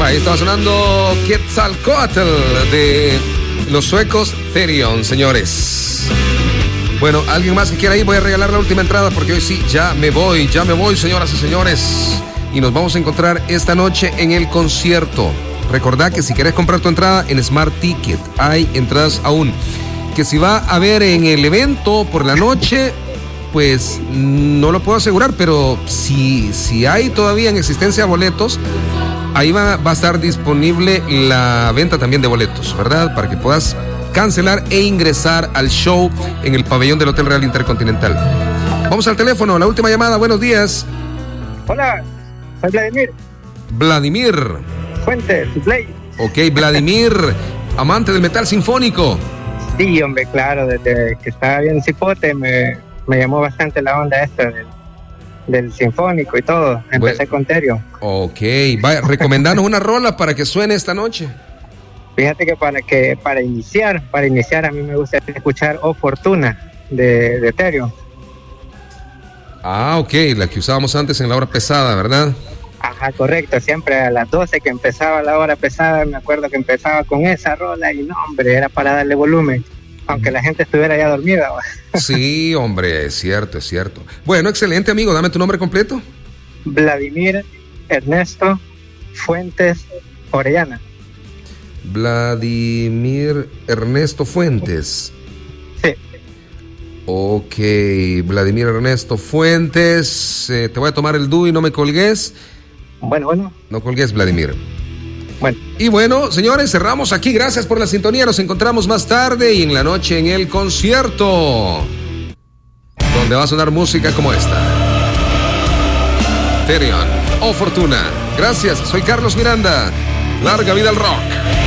Ahí estaba sonando Quetzalcóatl de los suecos Therion, señores. Bueno, alguien más que quiera ir, voy a regalar la última entrada porque hoy sí, ya me voy, señoras y señores. Y nos vamos a encontrar esta noche en el concierto. Recordá que si querés comprar tu entrada en Smart Ticket, hay entradas aún. Que si va a haber en el evento por la noche, pues no lo puedo asegurar, pero si hay todavía en existencia boletos, ahí va a estar disponible la venta también de boletos, ¿verdad? Para que puedas cancelar e ingresar al show en el pabellón del Hotel Real Intercontinental. Vamos al teléfono, la última llamada, buenos días. Hola, soy Vladimir. Vladimir. Fuentes, Play. Ok, Vladimir, amante del metal sinfónico. Sí, hombre, claro, desde que estaba bien Cipote me llamó bastante la onda esta del sinfónico y todo. Empecé con Therion. Ok, vaya, recomendanos una rola para que suene esta noche. Fíjate que para iniciar a mí me gusta escuchar Oh Fortuna de Therion. Ah, ok, la que usábamos antes en la hora pesada, ¿verdad? Ajá, correcto, siempre a las 12 que empezaba la hora pesada, me acuerdo que empezaba con esa rola y no, hombre, era para darle volumen, aunque la gente estuviera ya dormida. Sí, hombre, es cierto. Bueno, excelente, amigo, dame tu nombre completo. Vladimir Ernesto Fuentes Orellana. Vladimir Ernesto Fuentes. Sí. Ok, Vladimir Ernesto Fuentes, te voy a tomar el dúo y no me colgues. Bueno. No colgues, Vladimir. Bueno. Y bueno, señores, cerramos aquí. Gracias por la sintonía. Nos encontramos más tarde y en la noche en el concierto, donde va a sonar música como esta. Therion, Oh Fortuna. Gracias, soy Carlos Miranda. Larga vida al rock.